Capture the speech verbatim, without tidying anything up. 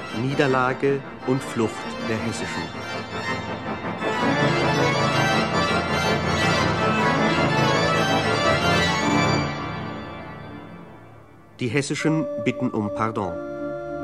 Niederlage und Flucht der Hessischen. Die Hessischen bitten um Pardon.